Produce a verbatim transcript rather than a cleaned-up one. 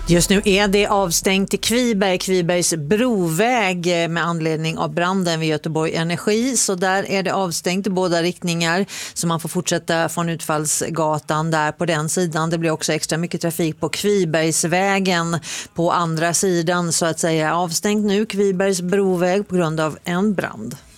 Just nu är det avstängt till Kviberg, Kvibergs broväg med anledning av branden vid Göteborg Energi. Så där är det avstängt i båda riktningar, så man får fortsätta från Utfallsgatan där på den sidan. Det blir också extra mycket trafik på Kvibergsvägen på andra sidan, så att säga. Avstängt nu Kvibergs broväg på grund av en brand.